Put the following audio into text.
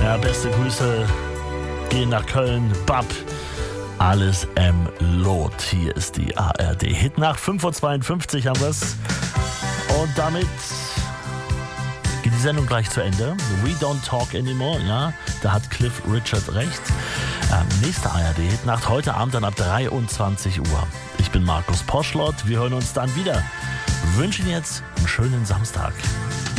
Ja, beste Grüße gehen nach Köln. Bab, alles Lot. Hier ist die ARD Hitnacht. 5:52 Uhr haben wir es. Und damit geht die Sendung gleich zu Ende. We don't talk anymore. Ja, da hat Cliff Richard recht. Nächste ARD Hitnacht heute Abend dann ab 23 Uhr. Ich bin Markus Poschlott. Wir hören uns dann wieder. Wünschen jetzt einen schönen Samstag.